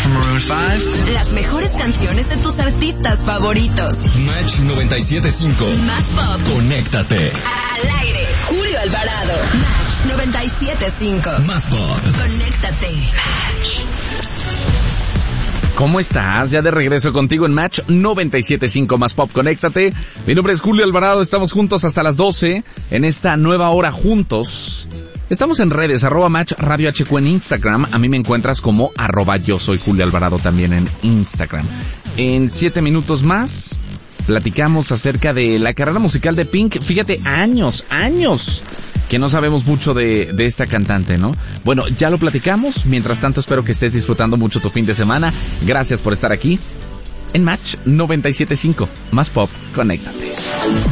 from Maroon 5. Las mejores canciones de tus artistas favoritos. Match 97.5. Más pop. Conéctate. Al aire. Julio Alvarado. Match 97.5. Más pop. Conéctate. Match. ¿Cómo estás? Ya de regreso contigo en Match 97.5 Más Pop, conéctate. Mi nombre es Julio Alvarado, estamos juntos hasta las 12 en esta nueva hora juntos. Estamos en redes, @Match Radio HQ en Instagram. A mí me encuentras como @Yo Soy Julio Alvarado también en Instagram. En 7 minutos más platicamos acerca de la carrera musical de Pink. Fíjate, años que no sabemos mucho de esta cantante, ¿no? Bueno, ya lo platicamos. Mientras tanto, espero que estés disfrutando mucho tu fin de semana. Gracias por estar aquí en Match 97.5. Más Pop, conéctate.